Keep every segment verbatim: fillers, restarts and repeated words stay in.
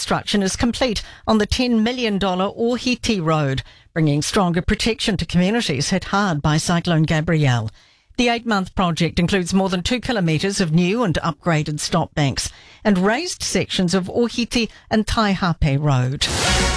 construction is complete on the ten million dollars Ohiti Road, bringing stronger protection to communities hit hard by Cyclone Gabrielle. The eight-month project includes more than two kilometres of new and upgraded stop banks and raised sections of Ohiti and Taihape Road.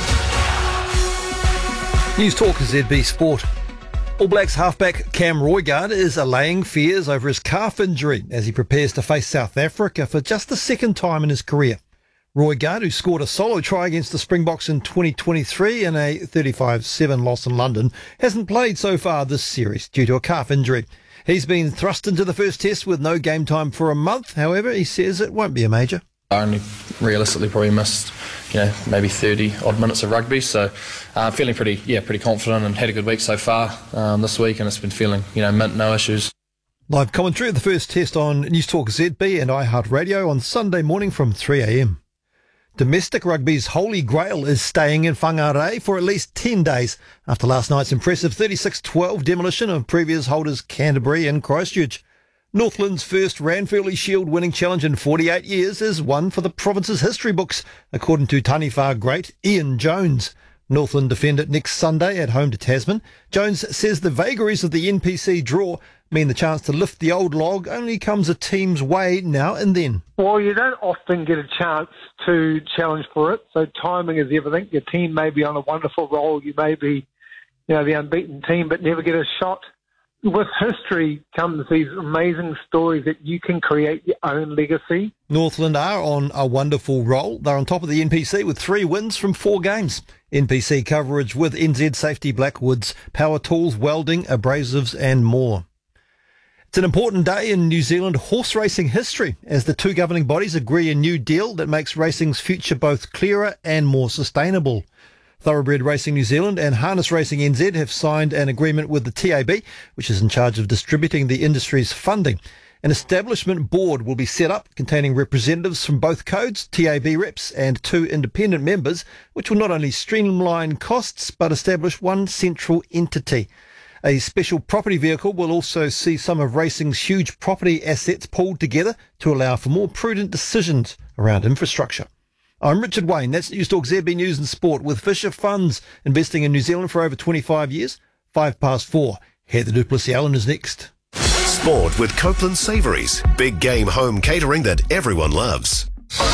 News Talk Z B Sport. All Blacks halfback Cam Roigard is allaying fears over his calf injury as he prepares to face South Africa for just the second time in his career. Roigard, who scored a solo try against the Springboks in twenty twenty-three in a thirty-five seven loss in London, hasn't played so far this series due to a calf injury. He's been thrust into the first test with no game time for a month. However, he says it won't be a major. I only realistically probably missed, you know, maybe thirty odd minutes of rugby, so uh, feeling pretty, yeah, pretty confident and had a good week so far um, this week, and it's been feeling, you know, mint, no issues. Live commentary of the first test on News Talk Z B and iHeartRadio on Sunday morning from three a m. Domestic rugby's holy grail is staying in Whangarei for at least ten days after last night's impressive thirty-six twelve demolition of previous holders Canterbury and Christchurch. Northland's first Ranfurly Shield winning challenge in forty-eight years is one for the province's history books, according to Taniwha great Ian Jones. Northland defend it next Sunday at home to Tasman. Jones says the vagaries of the N P C draw mean the chance to lift the old log only comes a team's way now and then. Well, you don't often get a chance to challenge for it, so timing is everything. Your team may be on a wonderful roll, you may be, you know, the unbeaten team, but never get a shot. With history comes these amazing stories that you can create your own legacy. Northland are on a wonderful roll. They're on top of the N P C with three wins from four games. N P C coverage with N Z Safety Blackwoods, Power Tools, Welding, Abrasives and more. It's an important day in New Zealand horse racing history as the two governing bodies agree a new deal that makes racing's future both clearer and more sustainable. Thoroughbred Racing New Zealand and Harness Racing N Z have signed an agreement with the T A B, which is in charge of distributing the industry's funding. An establishment board will be set up containing representatives from both codes, T A B reps and two independent members, which will not only streamline costs but establish one central entity. A special property vehicle will also see some of racing's huge property assets pulled together to allow for more prudent decisions around infrastructure. I'm Richard Wayne. That's News Talk Z B News and Sport with Fisher Funds investing in New Zealand for over twenty-five years. Five past four. Heather du Plessis-Allen is next. Sport with Copeland Savouries. Big game home catering that everyone loves.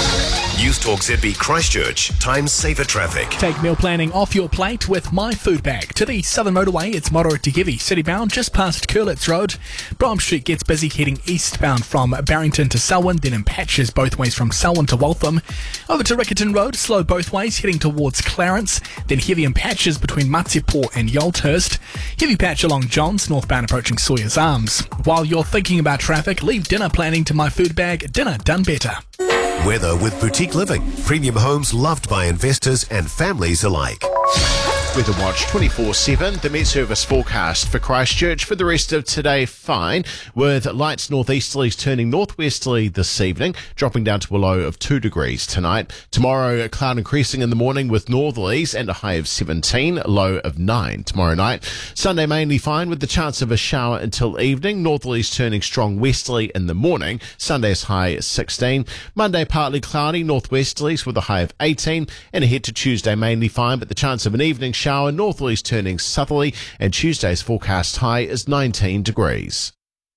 News Talk Z B Christchurch. Time saver traffic. Take meal planning off your plate with My Food Bag. To the Southern Motorway, it's moderate to heavy. Citybound just past Curlitz Road. Brom Street gets busy heading eastbound from Barrington to Selwyn, then in patches both ways from Selwyn to Waltham. Over to Riccarton Road, slow both ways heading towards Clarence, then heavy in patches between Matipo and Yolthurst. Heavy patch along Johns, northbound approaching Sawyer's Arms. While you're thinking about traffic, leave dinner planning to My Food Bag. Dinner done better. Weather with Boutique Living. Premium homes loved by investors and families alike. Weather Watch twenty-four seven, the Met Service forecast for Christchurch for the rest of today, fine, with lights northeasterlies turning northwesterly this evening, dropping down to a low of two degrees tonight. Tomorrow, cloud increasing in the morning with northerlies and a high of seventeen, a low of nine tomorrow night. Sunday mainly fine with the chance of a shower until evening, northerlies turning strong westerly in the morning, Sunday's high sixteen. Monday partly cloudy, northwesterlies with a high of eighteen, and ahead to Tuesday mainly fine, but the chance of an evening shower shower, northerlies turning southerly, and Tuesday's forecast high is nineteen degrees.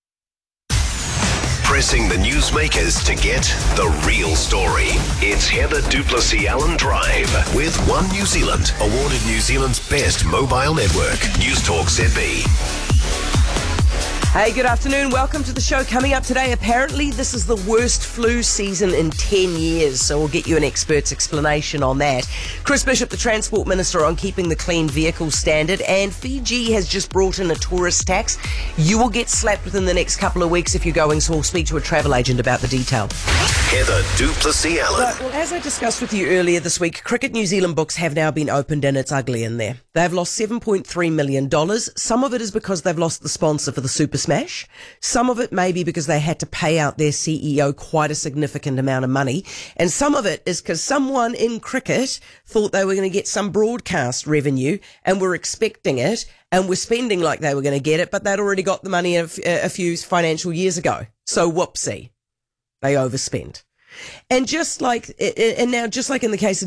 Pressing the newsmakers to get the real story. It's Heather du Plessis-Allen Drive with One New Zealand, awarded New Zealand's best mobile network. News Talk Z B. Hey, good afternoon. Welcome to the show. Coming up today, apparently this is the worst flu season in ten years, so we'll get you an expert's explanation on that. Chris Bishop, the Transport Minister, on keeping the clean vehicle standard, and Fiji has just brought in a tourist tax. You will get slapped within the next couple of weeks if you're going, so we'll speak to a travel agent about the detail. Heather du Plessis-Allen. Right, well, as I discussed with you earlier this week, Cricket New Zealand books have now been opened and it's ugly in there. They've lost seven point three million dollars. Some of it is because they've lost the sponsor for the Super Smash. Some of it may be because they had to pay out their C E O quite a significant amount of money. And some of it is because someone in cricket thought they were going to get some broadcast revenue and were expecting it and were spending like they were going to get it, but they'd already got the money a, f- a few financial years ago. So whoopsie. They overspent. And just like, and now just like in the case of